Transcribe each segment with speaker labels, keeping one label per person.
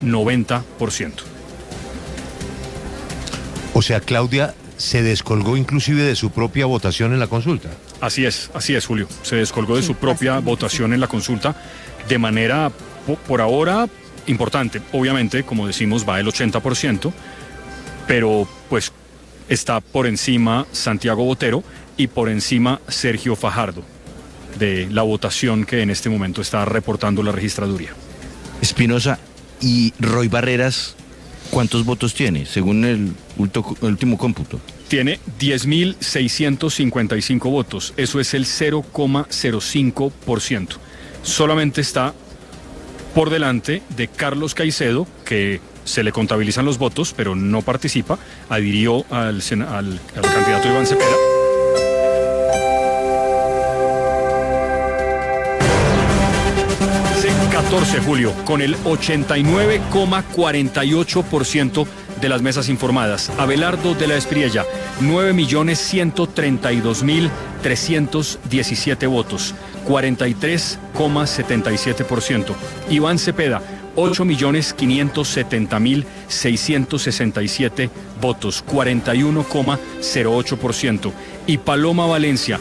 Speaker 1: 90%.
Speaker 2: O sea, Claudia se descolgó inclusive de su propia votación en la consulta.
Speaker 1: Así es, Julio. Se descolgó de su propia votación en la consulta de manera, por ahora, importante. Obviamente, como decimos, va el 80%, pero pues está por encima Santiago Botero y por encima Sergio Fajardo de la votación que en este momento está reportando la registraduría.
Speaker 3: Espinosa, ¿y Roy Barreras cuántos votos tiene, según el último cómputo?
Speaker 1: Tiene 10.655 votos, eso es el 0,05%. Solamente está por delante de Carlos Caicedo, que se le contabilizan los votos, pero no participa, adhirió al candidato Iván Cepeda. 14, Julio, con el 89,48% de las mesas informadas. Abelardo de la Espriella, 9.132.317 votos, 43,77%. Iván Cepeda, 8.570.667 votos, 41,08%. Y Paloma Valencia,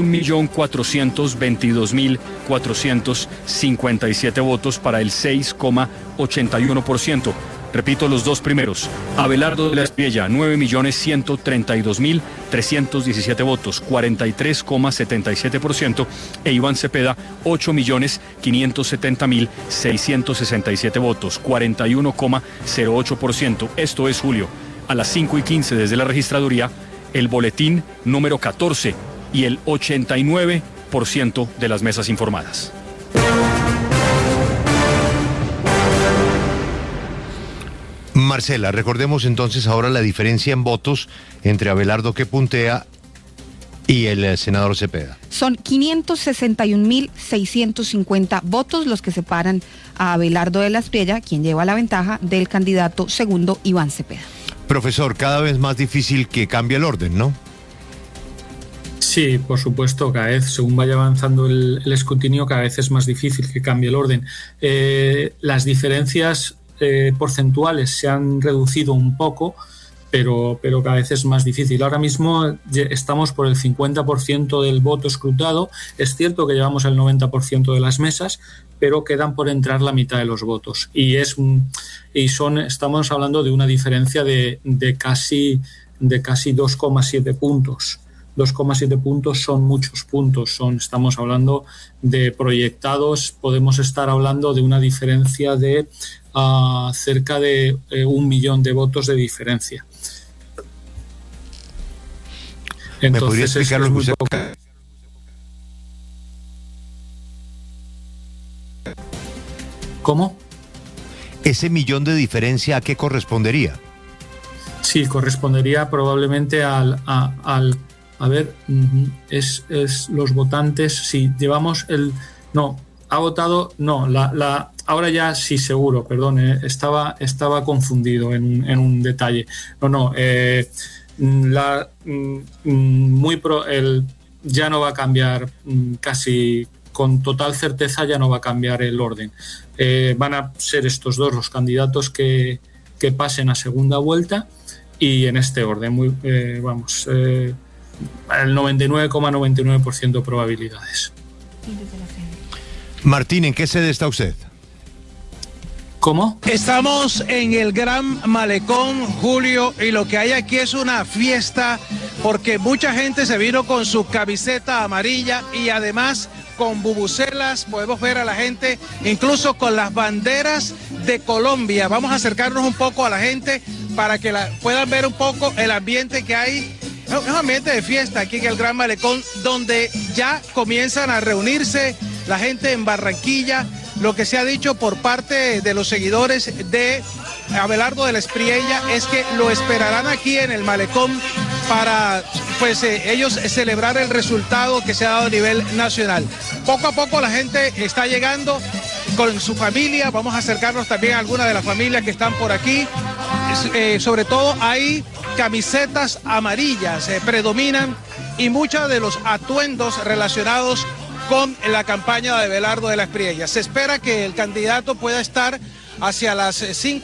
Speaker 1: 1.422.457 votos para el 6,81%. Repito los dos primeros. Abelardo de la Espriella, 9.132.317 votos, 43,77%. E Iván Cepeda, 8.570.667 votos, 41,08%. Esto es, Julio, a las 5:15 desde la registraduría, el boletín número 14 y el 89% de las mesas informadas.
Speaker 2: Marcela, recordemos entonces ahora la diferencia en votos entre Abelardo, que puntea, y el senador Cepeda.
Speaker 4: Son 561.650 votos los que separan a Abelardo de la Espriella, quien lleva la ventaja, del candidato segundo Iván Cepeda.
Speaker 2: Profesor, cada vez más difícil que cambie el orden, ¿no?
Speaker 5: Sí, por supuesto, cada vez, según vaya avanzando el escrutinio, cada vez es más difícil que cambie el orden. Las diferencias porcentuales se han reducido un poco, pero cada vez es más difícil. Ahora mismo estamos por el 50% del voto escrutado. Es cierto que llevamos el 90% de las mesas, pero quedan por entrar la mitad de los votos. Estamos hablando de una diferencia de casi 2,7 puntos. 2,7 puntos son muchos puntos. Estamos hablando de proyectados, podemos estar hablando de una diferencia de cerca de 1 millón de votos de diferencia. Entonces,
Speaker 2: ¿me podría explicar lo que usted...
Speaker 5: ¿Cómo?
Speaker 2: ¿Ese millón de diferencia a qué correspondería?
Speaker 5: Sí, correspondería probablemente los votantes, si llevamos ahora ya sí seguro, perdón, estaba confundido en un detalle. Ya no va a cambiar, casi con total certeza ya no va a cambiar el orden. Van a ser estos dos los candidatos que pasen a segunda vuelta, y en este orden, el 99,99% de probabilidades.
Speaker 2: Martín, ¿en qué sede está usted?
Speaker 5: ¿Cómo?
Speaker 6: Estamos en el Gran Malecón, Julio, y lo que hay aquí es una fiesta porque mucha gente se vino con su camiseta amarilla y además con bubucelas. Podemos ver a la gente incluso con las banderas de Colombia. Vamos a acercarnos un poco a la gente para que puedan ver un poco el ambiente que hay. Es un ambiente de fiesta aquí en el Gran Malecón, donde ya comienzan a reunirse la gente en Barranquilla. Lo que se ha dicho por parte de los seguidores de Abelardo de la Espriella es que lo esperarán aquí en el Malecón para ellos celebrar el resultado que se ha dado a nivel nacional. Poco a poco la gente está llegando con su familia. Vamos a acercarnos también a algunas de las familias que están por aquí. Sobre todo hay camisetas amarillas, predominan, y muchos de los atuendos relacionados con la campaña de Abelardo de la Espriella. Se espera que el candidato pueda estar hacia las 5